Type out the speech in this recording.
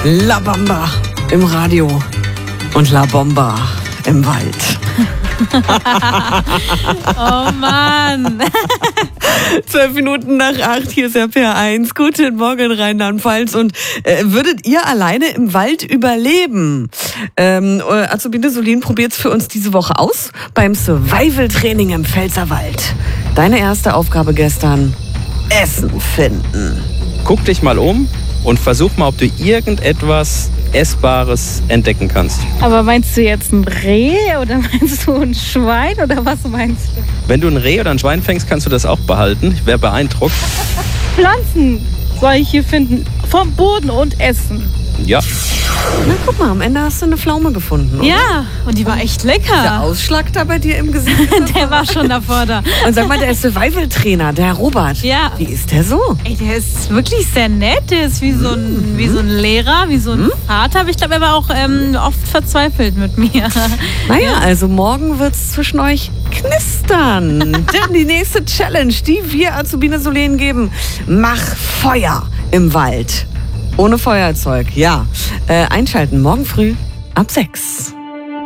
La Bamba im Radio und La Bomba im Wald. Oh Mann. 12 Minuten nach 8, hier ist RPR1. Guten Morgen, Rheinland-Pfalz. Und würdet ihr alleine im Wald überleben? Azubine Solin probiert es für uns diese Woche aus beim Survival-Training im Pfälzerwald. Deine erste Aufgabe gestern: Essen finden. Guck dich mal um und versuch mal, ob du irgendetwas Essbares entdecken kannst. Aber meinst du jetzt ein Reh oder meinst du ein Schwein oder was meinst du? Wenn du ein Reh oder ein Schwein fängst, kannst du das auch behalten. Ich wäre beeindruckt. Pflanzen soll ich hier finden, vom Boden und essen. Ja. Na, guck mal, am Ende hast du eine Pflaume gefunden, oder? Ja, und die war echt Der lecker. Ausschlag da bei dir im Gesicht. Der war schon davor da. Und sag mal, der Survival-Trainer, der Herr Robert. Ja. Wie ist der so? Ey, der ist wirklich sehr nett. Der ist wie so ein Lehrer, wie so ein Vater. Aber ich glaube, er war auch oft verzweifelt mit mir. Naja, also morgen wird's zwischen euch knistern. Denn die nächste Challenge, die wir Azubine Solin geben: Mach Feuer im Wald. Ohne Feuerzeug, ja. Einschalten morgen früh ab 6.